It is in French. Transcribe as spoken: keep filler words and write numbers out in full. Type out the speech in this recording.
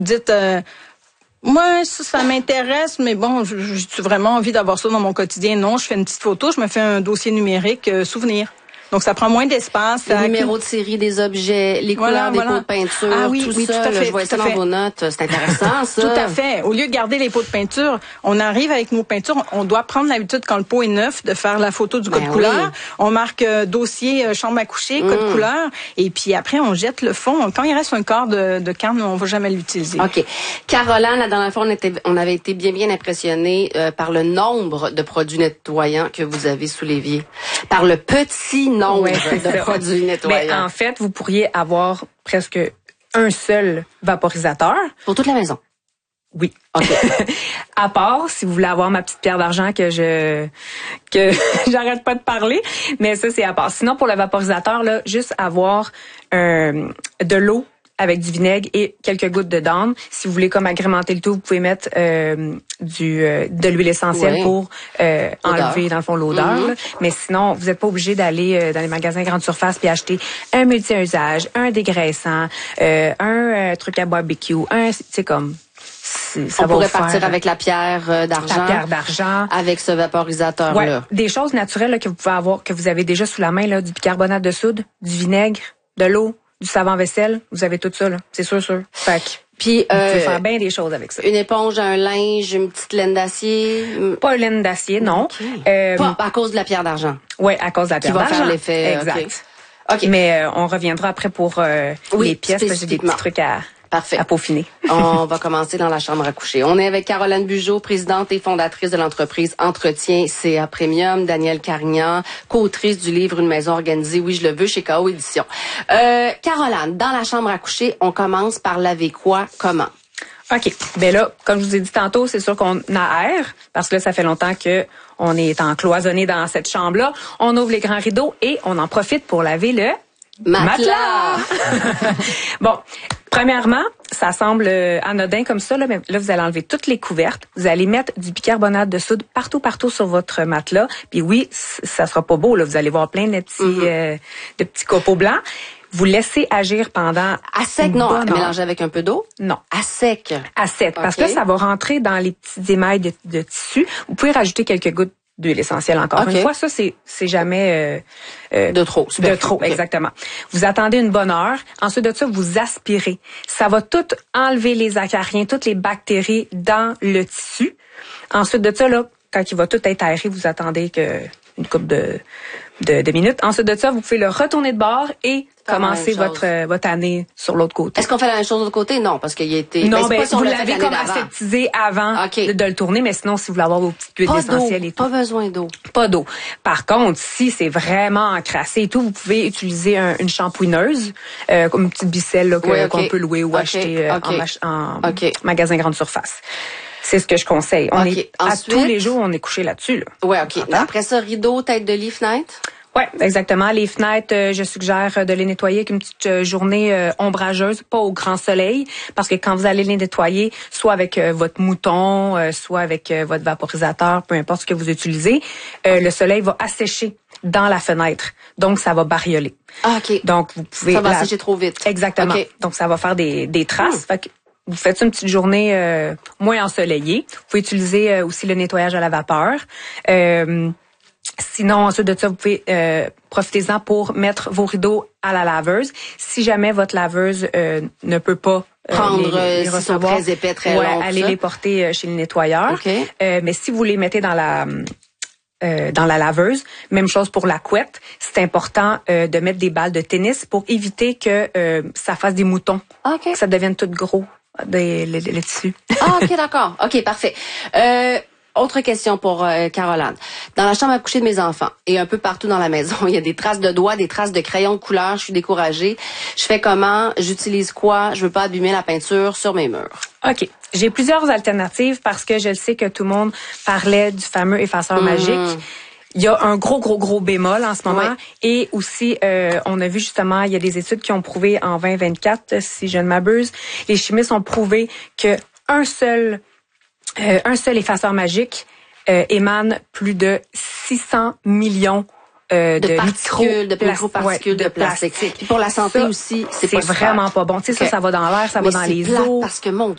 dites... Euh, moi, ça, ça m'intéresse, mais bon, j'ai vraiment envie d'avoir ça dans mon quotidien. Non, je fais une petite photo, je me fais un dossier numérique, euh, souvenir. Donc, ça prend moins d'espace. Le numéro de série des objets, les voilà, couleurs des voilà. pots de peinture, ah, oui, tout oui, ça. Tout à fait, là, je voyais ça dans vos notes. C'est intéressant, ça. Tout à fait. Au lieu de garder les pots de peinture, on arrive avec nos peintures. On doit prendre l'habitude, quand le pot est neuf, de faire la photo du ben code oui. couleur. On marque euh, dossier, euh, chambre à coucher, code mm. couleur. Et puis après, on jette le fond. Quand il reste un quart de, de canne, on va jamais l'utiliser. OK. Caroline, la dernière fois, on, était, on avait été bien, bien impressionnés euh, par le nombre de produits nettoyants que vous avez sous l'évier. Par le petit nombre ouais, de produits nettoyants. Mais en fait, vous pourriez avoir presque un seul vaporisateur. Pour toute la maison? Oui. OK. À part, si vous voulez avoir ma petite pierre d'argent que je que j'arrête pas de parler, mais ça, c'est à part. Sinon, pour le vaporisateur, là, juste avoir euh, de l'eau avec du vinaigre et quelques gouttes de daune. Si vous voulez comme agrémenter le tout, vous pouvez mettre euh, du euh, de l'huile essentielle oui. pour euh, enlever dans le fond l'odeur. Mm-hmm. Mais sinon, vous n'êtes pas obligé d'aller euh, dans les magasins grande surface puis acheter un multi-usage, un dégraissant, euh, un euh, truc à barbecue, un c'est comme ça on pourrait partir faire, avec la pierre euh, d'argent. La pierre d'argent. Avec ce vaporisateur ouais, là. Des choses naturelles là, que vous pouvez avoir, que vous avez déjà sous la main là, du bicarbonate de soude, du vinaigre, de l'eau, du savon vaisselle, vous avez tout ça là, c'est sûr sûr. Fait que puis vous euh, pouvez faire bien des choses avec ça. Une éponge, un linge, une petite laine d'acier. Pas une laine d'acier, non. Okay. Euh, Pas à cause de la pierre d'argent. Oui, à cause de la pierre d'argent. Qui va faire l'effet. Exact. Okay. Okay. Mais euh, on reviendra après pour euh, oui, les pièces. J'ai des petits trucs à. Parfait. À peaufiner. On va commencer dans la chambre à coucher. On est avec Caroline Bugeaud, présidente et fondatrice de l'entreprise Entretien C A Premium, Danielle Carignan, co-autrice du livre Une maison organisée, oui je le veux, chez K O Éditions. Euh, Caroline, dans la chambre à coucher, on commence par laver quoi, comment? OK. Ben là, comme je vous ai dit tantôt, c'est sûr qu'on aère, parce que là, ça fait longtemps que on est encloisonné dans cette chambre-là. On ouvre les grands rideaux et on en profite pour laver le matelas. Bon, premièrement, ça semble anodin comme ça, là, mais là, vous allez enlever toutes les couvertes. Vous allez mettre du bicarbonate de soude partout, partout sur votre matelas. Puis oui, ça sera pas beau, là. Vous allez voir plein de petits, mm-hmm. euh, de petits copeaux blancs. Vous laissez agir pendant... À sec, non. À mélanger avec un peu d'eau? Non. À sec? À sec. Okay. Parce que là, ça va rentrer dans les petits émails de, de tissu. Vous pouvez rajouter quelques gouttes d'huile essentielle encore okay. une fois. Ça, c'est c'est jamais... Euh, euh, de trop. De trop, okay. Exactement. Vous attendez une bonne heure. Ensuite de ça, vous aspirez. Ça va tout enlever les acariens, toutes les bactéries dans le tissu. Ensuite de ça, là, quand il va tout être aéré, vous attendez que une couple de, de, de minutes. Ensuite de ça, vous pouvez le retourner de bord et commencer votre euh, votre année sur l'autre côté. Est-ce qu'on fait la même chose de l'autre côté? Non, parce qu'il a été... Non, ben, ben si vous l'avez comme aseptisé avant okay. de, de le tourner, mais sinon, si vous voulez avoir vos petites huiles essentielles et tout. Pas besoin d'eau. Pas d'eau. Par contre, si c'est vraiment encrassé et tout, vous pouvez utiliser un, une shampouineuse, euh, comme une petite bicelle là, que, oui, okay. qu'on peut louer ou okay. acheter euh, okay. en, en okay. magasin grande surface. C'est ce que je conseille. On okay. est Ensuite, à tous les jours, on est couché là-dessus. Là. Ouais, ok. Après ça, rideau, tête de lit, fenêtre. Ouais, exactement. Les fenêtres, euh, je suggère de les nettoyer avec une petite euh, journée euh, ombrageuse, pas au grand soleil, parce que quand vous allez les nettoyer, soit avec euh, votre mouton, euh, soit avec euh, votre vaporisateur, peu importe ce que vous utilisez, euh, le soleil va assécher dans la fenêtre, donc ça va bariolé. Ah, ok. Donc vous pouvez. Ça va assécher trop vite. Exactement. Okay. Donc ça va faire des des traces. Hmm. Fait que vous faites une petite journée euh, moins ensoleillée. Vous pouvez utiliser euh, aussi le nettoyage à la vapeur. Euh, Sinon, ensuite de ça, vous pouvez euh, profitez-en pour mettre vos rideaux à la laveuse. Si jamais votre laveuse euh, ne peut pas euh, prendre les, les si sont très épais, très ouais, longs, allez ça. les porter chez le nettoyeur. Okay. Euh, mais si vous les mettez dans la euh, dans la laveuse, même chose pour la couette. C'est important euh, de mettre des balles de tennis pour éviter que euh, ça fasse des moutons, okay. que ça devienne tout gros des le, le tissu. Ah ok d'accord, ok parfait. Euh, Autre question pour euh, Caroline. Dans la chambre à coucher de mes enfants et un peu partout dans la maison, il y a des traces de doigts, des traces de crayons de couleur. Je suis découragée. Je fais comment? J'utilise quoi? Je veux pas abîmer la peinture sur mes murs. OK. J'ai plusieurs alternatives parce que je le sais que tout le monde parlait du fameux effaceur mmh. magique. Il y a un gros, gros, gros bémol en ce moment. Oui. Et aussi, euh, on a vu justement, il y a des études qui ont prouvé en vingt vingt-quatre, si je ne m'abuse, les chimistes ont prouvé que un seul Euh, un seul effaceur magique euh, émane plus de six cents millions euh, de, de particules, de micro-particules ouais, de, de plastique. plastique. Puis pour la santé ça, aussi, c'est, c'est pas vraiment pas bon. Tu sais, okay. ça, ça va dans l'air, ça Mais va dans c'est les plate eaux. Parce que mon